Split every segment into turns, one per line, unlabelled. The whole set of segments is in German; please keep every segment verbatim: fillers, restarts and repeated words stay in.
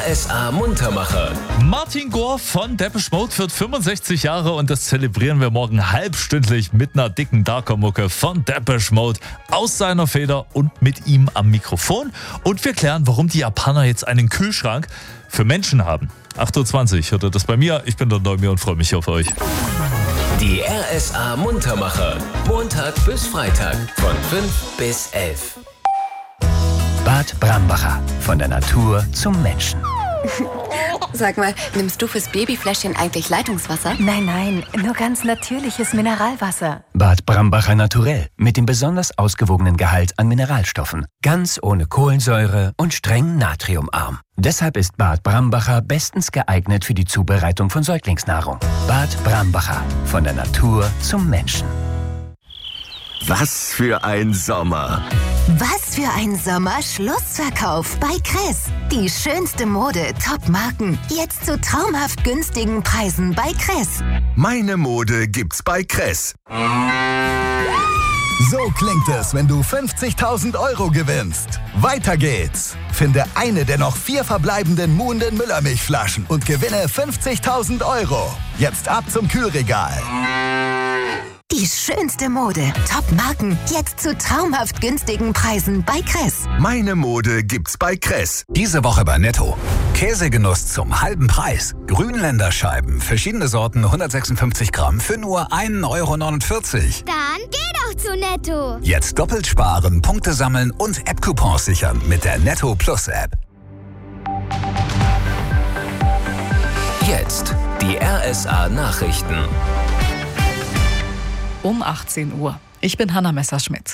S A Muntermacher.
Martin Gore von Depeche Mode wird fünfundsechzig Jahre und das zelebrieren wir morgen halbstündlich mit einer dicken Darker-Mucke von Depeche Mode aus seiner Feder und mit ihm am Mikrofon. Und wir klären, warum die Japaner jetzt einen Kühlschrank für Menschen haben. acht Uhr zwanzig hört ihr das bei mir. Ich bin der Neumir und freue mich auf euch.
Die R S A Muntermacher. Montag bis Freitag von fünf bis elf.
Bad Brambacher. Von der Natur zum Menschen.
Sag mal, nimmst du fürs Babyfläschchen eigentlich Leitungswasser?
Nein, nein, nur ganz natürliches Mineralwasser.
Bad Brambacher Naturell. Mit dem besonders ausgewogenen Gehalt an Mineralstoffen. Ganz ohne Kohlensäure und streng natriumarm. Deshalb ist Bad Brambacher bestens geeignet für die Zubereitung von Säuglingsnahrung. Bad Brambacher. Von der Natur zum Menschen.
Was für ein Sommer!
Was für ein Sommer! Schlussverkauf bei Kress. Die schönste Mode, Top-Marken. Jetzt zu traumhaft günstigen Preisen bei Kress.
Meine Mode gibt's bei Kress.
So klingt es, wenn du fünfzigtausend Euro gewinnst. Weiter geht's. Finde eine der noch vier verbleibenden Muhnden Müllermilchflaschen und gewinne fünfzigtausend Euro. Jetzt ab zum Kühlregal.
Die schönste Mode, Top-Marken, jetzt zu traumhaft günstigen Preisen bei Kress.
Meine Mode gibt's bei Kress.
Diese Woche bei Netto. Käsegenuss zum halben Preis. Grünländer Scheiben, verschiedene Sorten, hundertsechsundfünfzig Gramm für nur ein Euro neunundvierzig.
Dann geh doch zu Netto.
Jetzt doppelt sparen, Punkte sammeln und App-Coupons sichern mit der Netto Plus App.
Jetzt die R S A Nachrichten.
Um achtzehn Uhr. Ich bin Hanna Messerschmidt.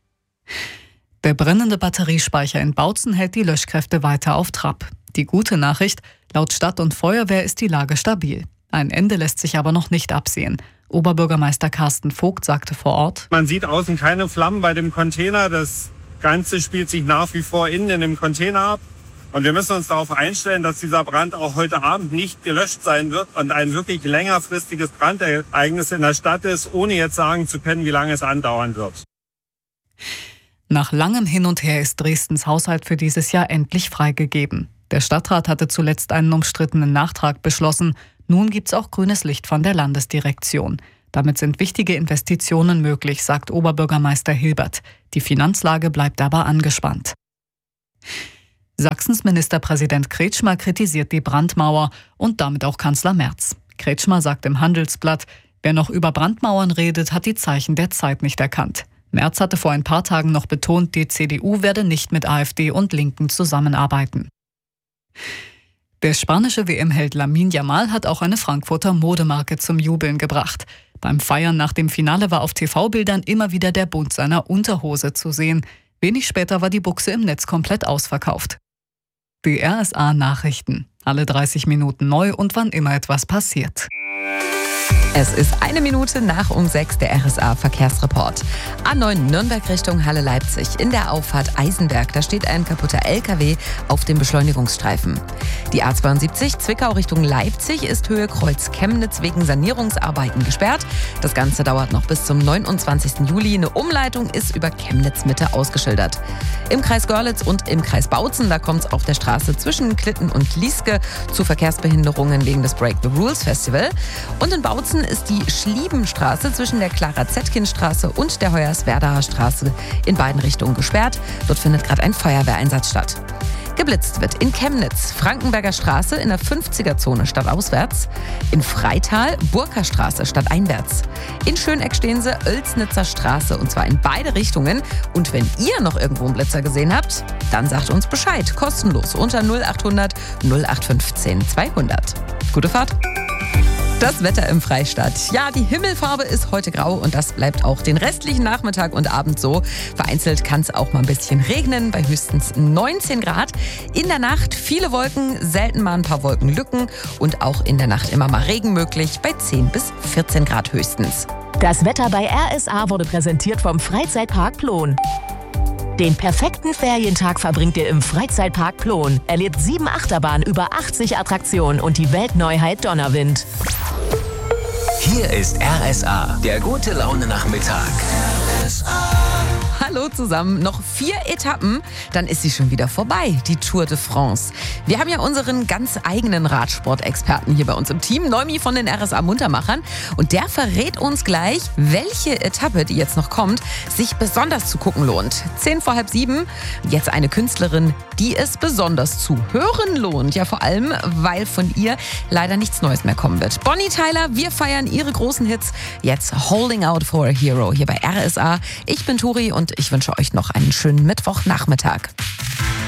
Der brennende Batteriespeicher in Bautzen hält die Löschkräfte weiter auf Trab. Die gute Nachricht, laut Stadt und Feuerwehr ist die Lage stabil. Ein Ende lässt sich aber noch nicht absehen. Oberbürgermeister Carsten Vogt sagte vor Ort:
Man sieht außen keine Flammen bei dem Container. Das Ganze spielt sich nach wie vor innen in dem Container ab. Und wir müssen uns darauf einstellen, dass dieser Brand auch heute Abend nicht gelöscht sein wird und ein wirklich längerfristiges Brandereignis in der Stadt ist, ohne jetzt sagen zu können, wie lange es andauern wird.
Nach langem Hin und Her ist Dresdens Haushalt für dieses Jahr endlich freigegeben. Der Stadtrat hatte zuletzt einen umstrittenen Nachtrag beschlossen. Nun gibt's auch grünes Licht von der Landesdirektion. Damit sind wichtige Investitionen möglich, sagt Oberbürgermeister Hilbert. Die Finanzlage bleibt aber angespannt. Sachsens Ministerpräsident Kretschmer kritisiert die Brandmauer und damit auch Kanzler Merz. Kretschmer sagt im Handelsblatt, wer noch über Brandmauern redet, hat die Zeichen der Zeit nicht erkannt. Merz hatte vor ein paar Tagen noch betont, die C D U werde nicht mit AfD und Linken zusammenarbeiten. Der spanische W M-Held Lamine Yamal hat auch eine Frankfurter Modemarke zum Jubeln gebracht. Beim Feiern nach dem Finale war auf T V-Bildern immer wieder der Bund seiner Unterhose zu sehen. Wenig später war die Buchse im Netz komplett ausverkauft. Die R S A Nachrichten. Alle dreißig Minuten neu und wann immer etwas passiert.
Es ist eine Minute nach um sechs, der R S A Verkehrsreport. A neun Nürnberg Richtung Halle Leipzig. In der Auffahrt Eisenberg, da steht ein kaputter L K W auf dem Beschleunigungsstreifen. Die A zweiundsiebzig Zwickau Richtung Leipzig ist Höhe Kreuz Chemnitz wegen Sanierungsarbeiten gesperrt. Das Ganze dauert noch bis zum neunundzwanzigsten Juli. Eine Umleitung ist über Chemnitz Mitte ausgeschildert. Im Kreis Görlitz und im Kreis Bautzen, da kommt es auf der Straße zwischen Klitten und Lieske zu Verkehrsbehinderungen wegen des Break the Rules Festival. Und in Bautzen ist die Schliebenstraße zwischen der Clara-Zetkin-Straße und der Hoyerswerdaer Straße in beiden Richtungen gesperrt. Dort findet gerade ein Feuerwehreinsatz statt. Geblitzt wird in Chemnitz, Frankenberger Straße in der fünfziger-Zone stadtauswärts, in Freital, Burkerstraße stadteinwärts, in Schöneck-Stehense, Oelsnitzer Straße und zwar in beide Richtungen. Und wenn ihr noch irgendwo einen Blitzer gesehen habt, dann sagt uns Bescheid, kostenlos unter null achthundert null acht fünfzehn zweihundert. Gute Fahrt! Das Wetter im Freistaat. Ja, die Himmelfarbe ist heute grau und das bleibt auch den restlichen Nachmittag und Abend so. Vereinzelt kann es auch mal ein bisschen regnen bei höchstens neunzehn Grad. In der Nacht viele Wolken, selten mal ein paar Wolkenlücken und auch in der Nacht immer mal Regen möglich bei zehn bis vierzehn Grad höchstens.
Das Wetter bei R S A wurde präsentiert vom Freizeitpark Plon. Den perfekten Ferientag verbringt ihr im Freizeitpark Plon. Erlebt sieben Achterbahnen, über achtzig Attraktionen und die Weltneuheit Donnerwind.
Hier ist R S A, der gute Laune Nachmittag. R S A.
Hallo. Hallo zusammen. Noch vier Etappen, dann ist sie schon wieder vorbei, die Tour de France. Wir haben ja unseren ganz eigenen Radsport-Experten hier bei uns im Team, Neumi von den R S A Muntermachern. Und der verrät uns gleich, welche Etappe, die jetzt noch kommt, sich besonders zu gucken lohnt. Zehn vor halb sieben, jetzt eine Künstlerin, die es besonders zu hören lohnt. Ja, vor allem, weil von ihr leider nichts Neues mehr kommen wird. Bonnie Tyler, wir feiern ihre großen Hits. Jetzt Holding Out for a Hero hier bei R S A. Ich bin Turi und ich wünsche euch noch einen schönen Mittwochnachmittag.